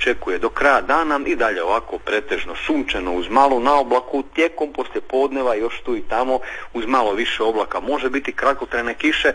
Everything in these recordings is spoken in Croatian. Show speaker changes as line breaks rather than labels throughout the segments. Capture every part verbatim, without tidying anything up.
očekuje do kraja dana i dalje ovako pretežno sunčano uz malu naoblaku, tijekom poslije podneva još tu i tamo uz malo više oblaka može biti kratkotrajne kiše, e,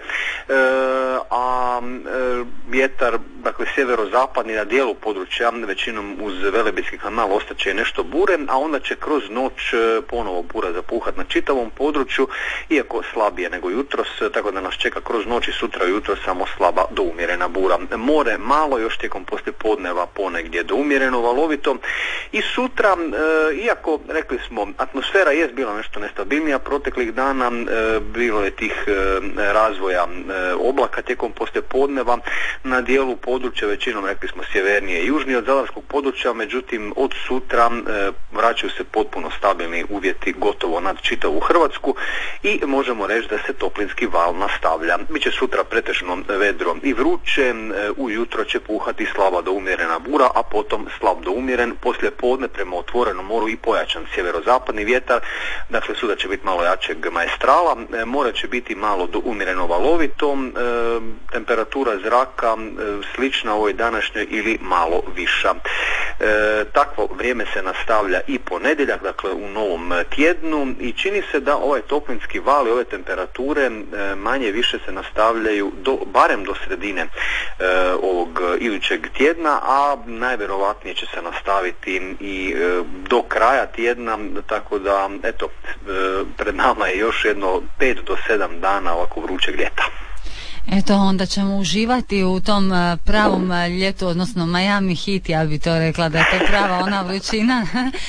a e, vjetar, dakle sjeverozapadni na dijelu područja, većinom uz Velebitski kanal ostaće nešto bure, a onda će kroz noć ponovo bura zapuhat na čitavom području, iako slabije nego jutros, tako da nas čeka kroz noć i sutra jutro samo slaba do umjerena bura. More malo, još tijekom poslijepodneva ponegdje do umjereno valovito i sutra, e, iako rekli smo, atmosfera je bila nešto nestabilnija proteklih dana, e, bilo je tih e, razvoja e, oblaka tijekom poslijepodneva na dijelu područja, većinom rekli smo sjevernije i južnije od zadarskog područja, međutim od sutra e, vraćaju se potpuno stabilni uvjeti gotovo nad čitavu Hrvatsku i možemo reći da se toplinski val nastavlja. Biće sutra pretežno vedro i vruće, ujutro će puhati slaba do umjerena bura, a potom slab do umjeren, poslije podne prema otvorenom moru i pojačan sjeverozapadni vjetar, dakle sutra će biti malo jačeg maestrala, more će biti malo do umjereno valovito, e, temperatura zraka e, slična ovoj današnjoj ili malo viša. E, takvo vrijeme se nastavlja i ponedjeljak, dakle u novom tjednu, i čini se da ovaj toplinski val i ove temperature e, manje više se nastavljaju do, barem do sredine e, ovog idućeg tjedna, a najvjerovatnije će se nastaviti i e, do kraja tjedna, tako da eto, e, pred nama je još jedno pet do sedam dana ovako vrućeg ljeta.
Eto, onda ćemo uživati u tom pravom ljetu, odnosno Miami Heat, ja bi to rekla da je to prava ona vrućina,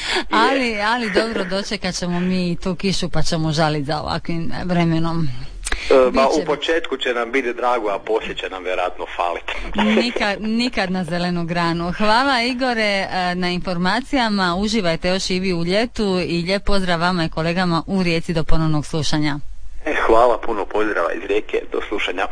ali, ali dobro, dočekat ćemo mi tu kišu pa ćemo žaliti za ovakvim vremenom.
Ba, u početku će nam biti drago, a poslije će nam vjerojatno faliti.
Nikad, nikad na zelenu granu. Hvala Igore na informacijama, uživajte još i vi u ljetu i lijep pozdrav vama i kolegama u Rijeci, do ponovnog slušanja.
Hvala, puno pozdrava iz Rijeke, do slušanja.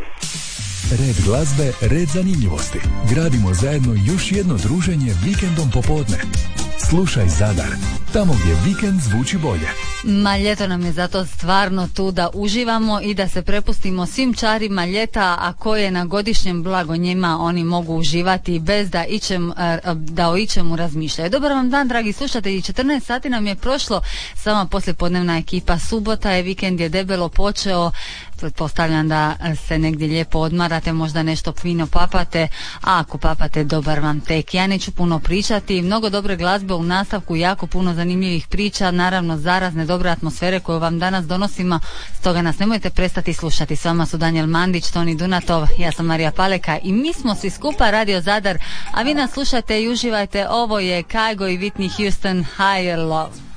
Red glazbe, red zanimljivosti. Gradimo zajedno još jedno druženje vikendom popodne. Slušaj Zadar, tamo gdje vikend zvuči bolje.
Ma ljeto nam je zato stvarno tu da uživamo i da se prepustimo svim čarima ljeta, a koje na godišnjem blago njima oni mogu uživati bez da, ićem, da o ičemu razmišljaju. Dobar vam dan, dragi slušatelji, četrnaest sati nam je prošlo, sama poslijepodnevna ekipa, subota je, vikend je debelo počeo. Pretpostavljam da se negdje lijepo odmarate, možda nešto fino papate, a ako papate, dobar vam tek. Ja neću puno pričati, mnogo dobre glazbe u nastavku, jako puno zanimljivih priča, naravno zarazne dobre atmosfere koju vam danas donosimo, stoga nas nemojte prestati slušati. S vama su Danijel Mandić, Toni Dunatov, ja sam Marija Paleka i mi smo svi skupa Radio Zadar, a vi nas slušate i uživajte. Ovo je Kygo i Whitney Houston, Higher Love.